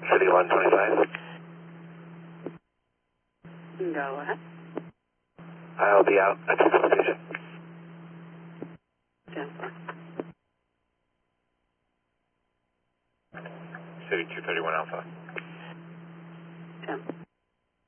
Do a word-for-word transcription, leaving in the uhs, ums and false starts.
City one twenty-five. Go ahead. I'll be out at the location. ten four. City two thirty-one Alpha. ten.